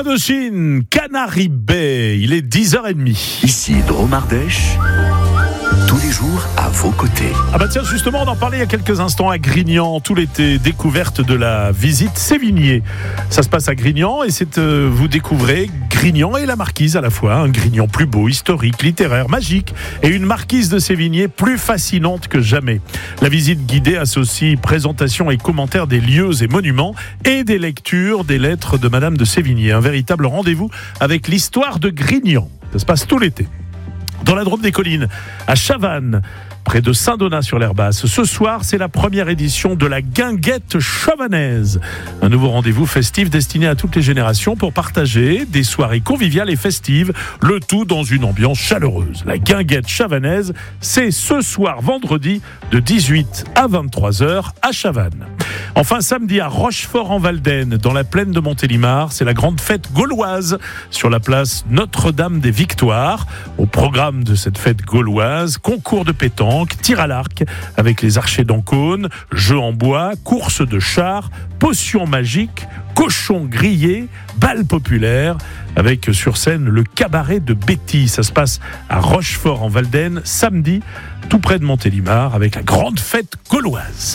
Indochine, Canary Bay, il est 10h30. Ici Drôme Ardèche, tous les jours à vos côtés. Ah bah tiens, justement, on en parlait il y a quelques instants à Grignan, tout l'été, découverte de la visite Sévigné. Ça se passe à Grignan et vous découvrez Grignan et la marquise à la fois. Un Grignan plus beau, historique, littéraire, magique et une marquise de Sévigné plus fascinante que jamais. La visite guidée associe présentation et commentaires des lieux et monuments et des lectures des lettres de Madame de Sévigné. Un véritable rendez-vous avec l'histoire de Grignan. Ça se passe tout l'été. Dans la Drôme des Collines, à Chavannes, près de Saint-Donat-sur-l'Herbasse. Ce soir, c'est la première édition de la Guinguette Chavannaise. Un nouveau rendez-vous festif destiné à toutes les générations pour partager des soirées conviviales et festives, le tout dans une ambiance chaleureuse. La Guinguette Chavannaise, c'est ce soir vendredi de 18 à 23h à Chavannes. Enfin, samedi à Rochefort-en-Valdaine, dans la plaine de Montélimar, c'est la grande fête gauloise sur la place Notre-Dame des Victoires. Au programme de cette fête gauloise, concours de pétanque, tir à l'arc avec les archers d'Ancône, jeux en bois, courses de chars, potions magiques, cochons grillés, bal populaire, avec sur scène le cabaret de Betty. Ça se passe à Rochefort-en-Valdaine, samedi, tout près de Montélimar, avec la grande fête gauloise.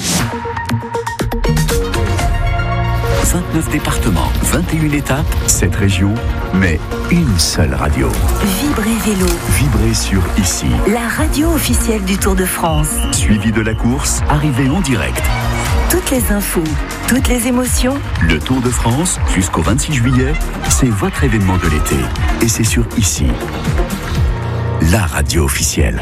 29 départements, 21 étapes, 7 régions, mais une seule radio. Vibrez Vélo. Vibrez sur Ici. La radio officielle du Tour de France. Suivi de la course, arrivée en direct. Toutes les infos, toutes les émotions. Le Tour de France, jusqu'au 26 juillet, c'est votre événement de l'été. Et c'est sur Ici. La radio officielle.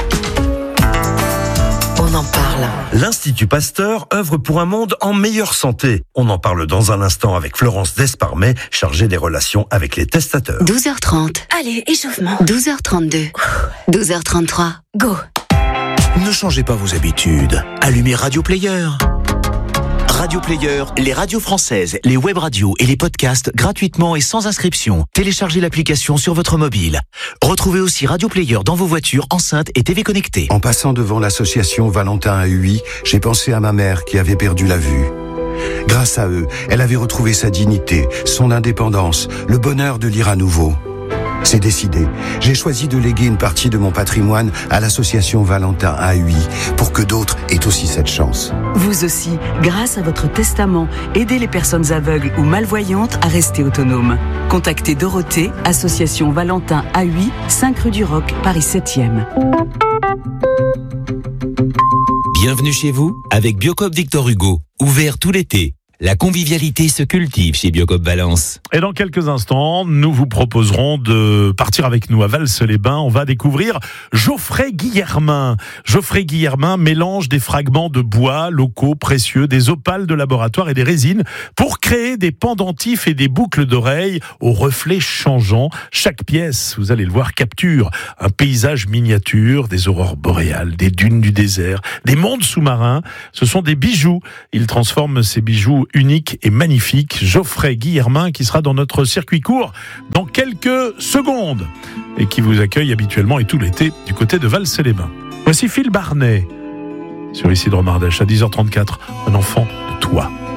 On en parle. L'Institut Pasteur œuvre pour un monde en meilleure santé. On en parle dans un instant avec Florence Desparmet, chargée des relations avec les testateurs. 12h30. Allez, échauffement. 12h32. 12h33. Go. Ne changez pas vos habitudes. Allumez Radio Player. Radio Player, les radios françaises, les web radios et les podcasts gratuitement et sans inscription. Téléchargez l'application sur votre mobile. Retrouvez aussi Radio Player dans vos voitures, enceintes et TV connectées. En passant devant l'association Valentin à Huy, j'ai pensé à ma mère qui avait perdu la vue. Grâce à eux, elle avait retrouvé sa dignité, son indépendance, le bonheur de lire à nouveau. C'est décidé. J'ai choisi de léguer une partie de mon patrimoine à l'association Valentin à Huy pour que d'autres aient aussi cette chance. Vous aussi, grâce à votre testament, aidez les personnes aveugles ou malvoyantes à rester autonomes. Contactez Dorothée, association Valentin à Huy, 5 rue du Roc, Paris 7e. Bienvenue chez vous avec Biocoop Victor Hugo. Ouvert tout l'été. La convivialité se cultive chez Biocoop Valence. Et dans quelques instants, nous vous proposerons de partir avec nous à Vals-les-Bains. On va découvrir Geoffrey Guillermin. Geoffrey Guillermin mélange des fragments de bois locaux précieux, des opales de laboratoire et des résines pour créer des pendentifs et des boucles d'oreilles aux reflets changeants. Chaque pièce, vous allez le voir, capture un paysage miniature, des aurores boréales, des dunes du désert, des mondes sous-marins. Ce sont des bijoux. Il transforme ces bijoux unique et magnifique. Geoffrey Guillermin qui sera dans notre circuit court dans quelques secondes et qui vous accueille habituellement et tout l'été du côté de Vals-les-Bains. Voici Phil Barnet sur Ici Drôme Ardèche à 10h34, un enfant de toi.